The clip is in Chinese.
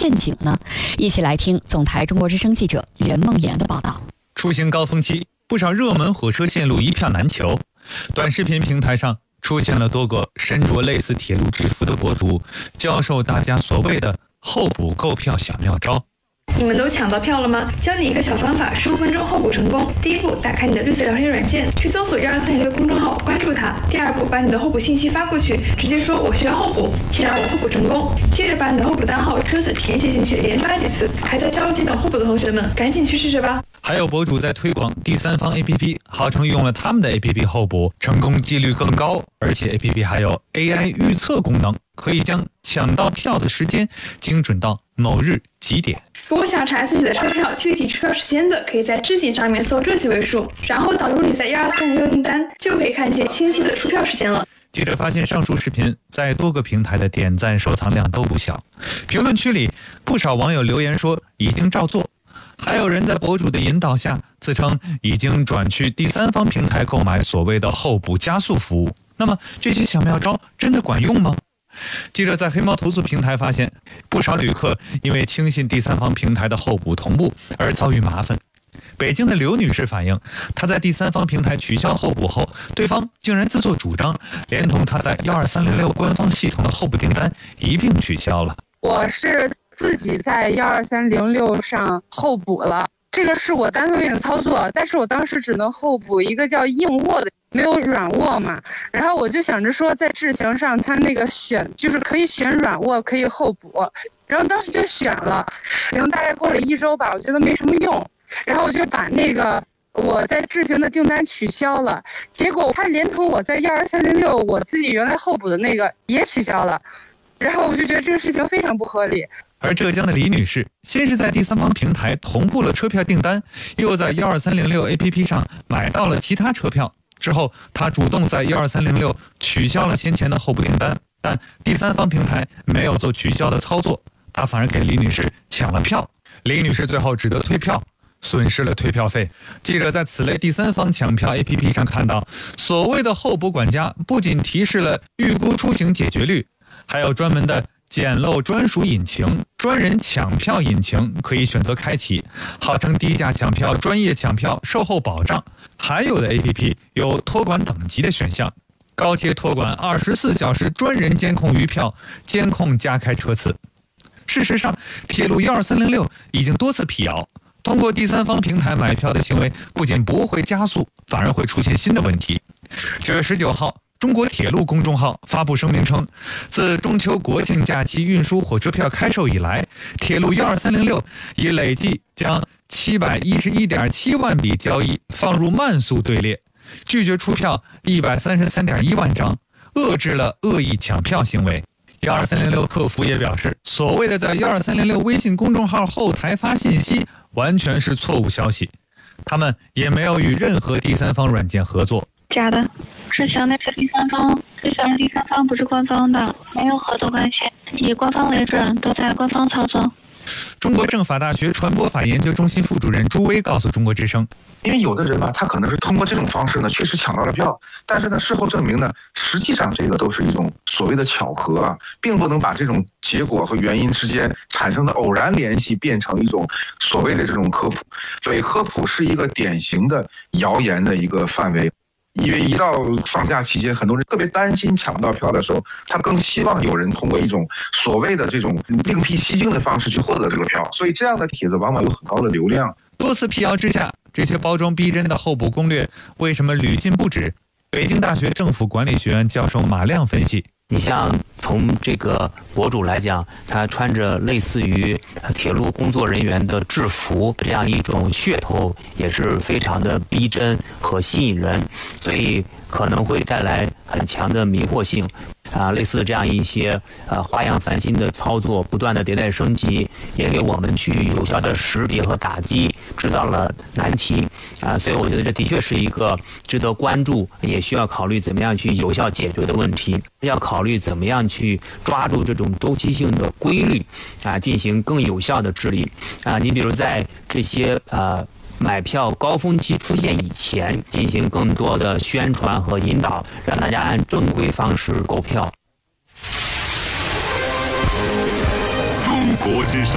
陷阱呢？一起来听总台中国之声记者任梦妍的报道。 出行高峰期，不少热门火车线路一票难求，短视频平台上出现了多个身着类似铁路制服的博主，教授大家所谓的候补购票小妙招。 你们都抢到票了吗？教你一个小方法，15分钟候补成功。第一步，打开你的绿色聊天软件，去搜索12306公众号，关注它。第二步，把你的候补信息发过去，直接说我需要候补，请让我候补成功。接着把你的候补单号、车次填写进去，连发几次。还在焦急等候补的同学们，赶紧去试试吧。 还有博主在推广第三方 APP， 号称用了他们的 APP 候补成功几率更高，而且 APP 还有 AI 预测功能，可以将抢到票的时间精准到某日几点。 如果想查自己的车票具体出票时间的，可以在知己上面搜这几位数，然后导入你在12306订单，就可以看见清晰的出票时间了。 记者发现上述视频在多个平台的点赞收藏量都不小，评论区里不少网友留言说已经照做，还有人在博主的引导下自称已经转去第三方平台购买所谓的候补加速服务。那么这些小妙招真的管用吗？记者在黑猫投诉平台发现，不少旅客因为轻信第三方平台的候补同步而遭遇麻烦。北京的刘女士反映，她在第三方平台取消候补后，对方竟然自作主张，连同她在12306官方系统的候补订单一并取消了。 我是自己在12306上候补了，这个是我单方面的操作，但是我当时只能候补一个叫硬卧的，没有软卧嘛。然后我就想着说，在智行上它那个选就是可以选软卧，可以候补，然后当时就选了，可能大概过了1周吧，我觉得没什么用，然后我就把那个我在智行的订单取消了，结果它连同我在12306我自己原来候补的那个也取消了，然后我就觉得这个事情非常不合理。 而浙江的李女士先是在第三方平台同步了车票订单，又在12306 APP 上买到了其他车票，之后她主动在12306取消了先前的候补订单，但第三方平台没有做取消的操作，她反而给李女士抢了票，李女士最后只得退票，损失了退票费。记者在此类第三方抢票 APP 上看到，所谓的候补管家不仅提示了预估出行解决率，还有专门的简陋专属引擎、专人抢票引擎可以选择开启，号称低价抢票、专业抢票、售后保障。还有的 APP 有托管等级的选项，高阶托管24小时专人监控余票，监控加开车次。事实上，铁路12306已经多次辟谣，通过第三方平台买票的行为不仅不会加速，反而会出现新的问题。9月19号，中国铁路公众号发布声明称，自中秋国庆假期运输火车票开售以来，铁路12306已累计将711.7万笔交易放入慢速队列，拒绝出票133.1万张，遏制了恶意抢票行为。12306客服也表示，所谓的在12306微信公众号后台发信息完全是错误消息，他们也没有与任何第三方软件合作。 假的，智行那是第三方，智行第三方不是官方的，没有合作关系，以官方为准，都在官方操作。 中国政法大学传播法研究中心副主任朱威告诉中国之声， 因为有的人吧，他可能是通过这种方式呢，确实抢到了票，但是呢，事后证明呢，实际上这个都是一种所谓的巧合啊，并不能把这种结果和原因之间产生的偶然联系变成一种所谓的这种科普。伪科普是一个典型的谣言的一个范围。因为一到放假期间，很多人特别担心抢不到票的时候，他更希望有人通过一种所谓的这种另辟蹊径的方式去获得这个票，所以这样的帖子往往有很高的流量。 多次辟谣之下，这些包装逼真的候补攻略为什么屡禁不止？北京大学政府管理学院教授马亮分析， 你像从这个博主来讲，他穿着类似于铁路工作人员的制服，这样一种噱头也是非常的逼真和吸引人，所以可能会带来很强的迷惑性。类似这样一些花样翻新的操作，不断的迭代升级，也给我们去有效的识别和打击制造了难题所以我觉得这的确是一个值得关注，也需要考虑怎么样去有效解决的问题，要考虑怎么样去抓住这种周期性的规律进行更有效的治理你比如在这些买票高峰期出现以前，进行更多的宣传和引导，让大家按正规方式购票。 中国之声。